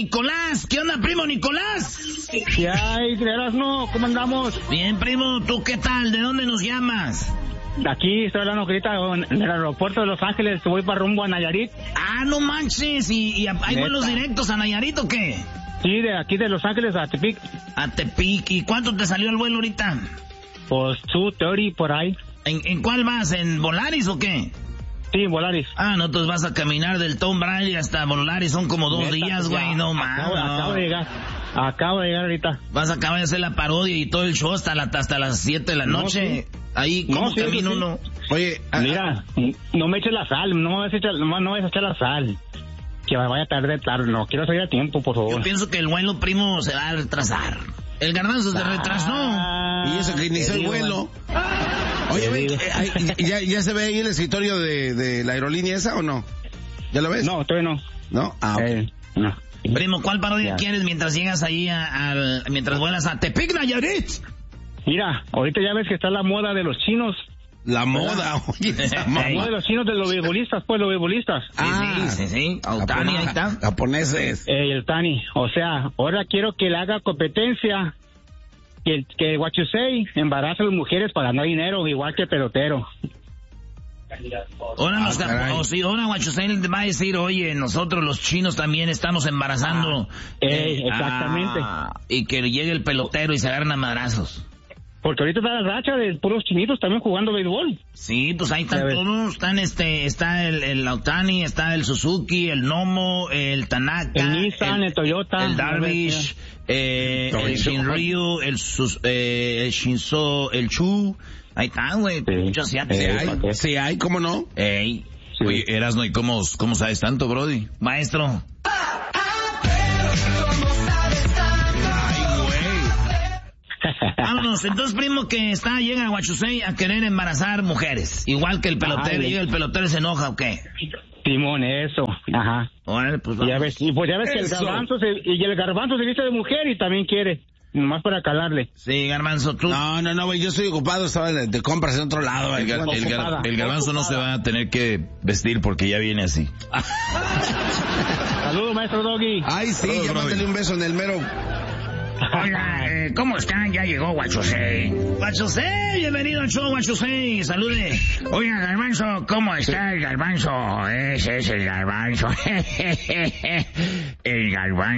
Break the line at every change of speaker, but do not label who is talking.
Nicolás. ¿Qué onda, primo Nicolás?
¿Qué hay, no? ¿Cómo andamos?
Bien, primo, ¿tú qué tal? ¿De dónde nos llamas?
Aquí estoy hablando ahorita en el aeropuerto de Los Ángeles, que voy para rumbo a Nayarit.
Ah, no manches, ¿y hay vuelos directos a Nayarit o qué?
Sí, de aquí de Los Ángeles a Tepic.
A Tepic, ¿y cuánto te salió el vuelo ahorita?
Pues 2:30 por ahí.
¿En cuál vas? ¿En Volaris o qué?
Sí, Volaris.
Ah, no, entonces vas a caminar del Tom Brady hasta Volaris, son como 2 días, güey, no mames.
Acabo de llegar ahorita.
Vas a acabar de hacer la parodia y todo el show hasta las 7 de la noche. Sí. Ahí, ¿cómo camina uno?
Oye, mira, no me eches la sal, no me vayas a echar la sal. Que vaya tarde, no, quiero salir a tiempo, por favor.
Yo pienso que el vuelo, primo, se va a retrasar. El Garbanzo se retrasó.
Y eso que inició el vuelo. Oye, ¿ya se ve ahí el escritorio de la aerolínea esa o no? ¿Ya lo ves?
No, todavía no.
¿No? Ah, ok.
No.
Primo, ¿cuál parodia quieres mientras llegas ahí mientras vuelas a Tepic, Nayarit?
Mira, ahorita ya ves que está la moda de los chinos.
La moda, oye,
la moda de los chinos, de los beisbolistas, pues, los beisbolistas.
Sí. Otani, ahí está.
Japoneses.
El Tani. O sea, ahora quiero que le haga competencia, que what you say, embaraza a las mujeres para ganar dinero, igual que el pelotero.
Ahora Huachusei va a decir, oye, nosotros los chinos también estamos embarazando.
Exactamente.
Y que llegue el pelotero y se agarren a madrazos.
Porque ahorita está la racha de puros chinitos también jugando béisbol.
Sí, pues ahí están todos, está el Otani, está el Suzuki, el Nomo, el Tanaka,
el Nissan, el Toyota,
el Darvish, el Shinryu, el Shinzo, el Chu. Ahí están, güey, muchos asiáticos.
Sí hay, ¿cómo no?
Ey.
Sí. Oye, Erasno, ¿y cómo sabes tanto, brody?
Maestro. Vámonos, entonces, primo, que llega a Huachusei a querer embarazar mujeres. Igual que el pelotero, llega el pelotero y se enoja, ¿o qué?
Simón, eso. Ajá.
Bueno, pues
ya ves que el garbanzo se viste de mujer y también quiere. Nomás para calarle.
Sí, Garbanzo, tú.
No, güey, yo estoy ocupado, estaba de compras en otro lado.
El Garbanzo no se va a tener que vestir porque ya viene así.
Saludos, maestro Doggy.
Ay, sí, ya mándale un beso en el mero.
Oiga, ¿cómo están? Ya llegó Huachusei. Huachusei, bienvenido al show, Huachusei. Salude. Oiga, Garbanzo, ¿cómo está el Garbanzo? Ese es el Garbanzo. El Garbanzo.